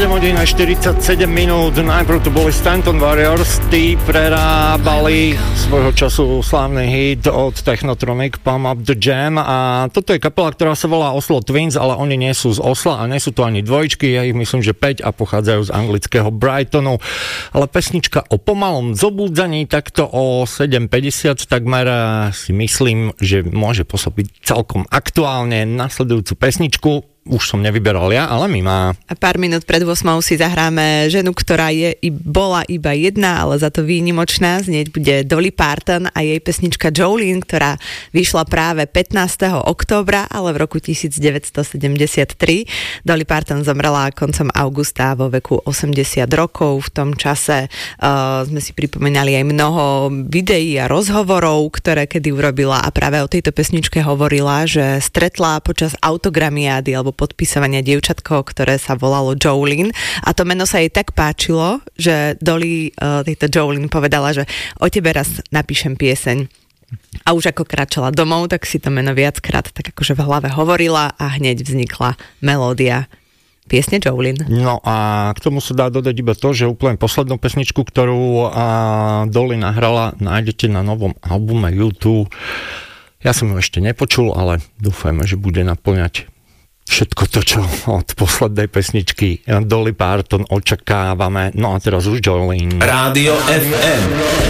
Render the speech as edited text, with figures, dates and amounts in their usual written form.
hodín a 47 minút. Najprv to boli Stanton Warriors, tí prerábali svojho času slávny hit od Technotronic Pump Up the Jam a toto je kapela, ktorá sa volá Oslo Twins, ale oni nie sú z Osla a nie sú to ani dvojičky, ja ich myslím, že 5 a pochádzajú z anglického Brightonu. Ale pesnička o pomalom zobúdzaní takto o 7:50 takmer si myslím, že môže pôsobiť celkom aktuálne. Nasledujúcu pesničku už som nevyberal ja, ale Mima. A pár minút pred 8 si zahráme ženu, ktorá bola iba jedna, ale za to výnimočná. Znieť bude Dolly Parton a jej pesnička Jolene, ktorá vyšla práve 15. októbra, ale v roku 1973. Dolly Parton zomrela koncom augusta vo veku 80 rokov. V tom čase sme si pripomínali aj mnoho videí a rozhovorov, ktoré kedy urobila a práve o tejto pesničke hovorila, že stretla počas autogramiády alebo podpisovania dievčatko, ktoré sa volalo Jolene a to meno sa jej tak páčilo, že Dolly tejto Jolene povedala, že o tebe raz napíšem pieseň. A už ako kráčala domov, tak si to meno viackrát tak akože v hlave hovorila a hneď vznikla melódia piesne Jolene. No a k tomu sa dá dodať iba to, že úplne poslednú pesničku, ktorú Dolly nahrala, nájdete na novom albume YouTube. Ja som ju ešte nepočul, ale dúfajme, že bude naplňať všetko to, čo od poslednej pesničky Dolly Parton očakávame. No a teraz už Jolene. Rádio FM.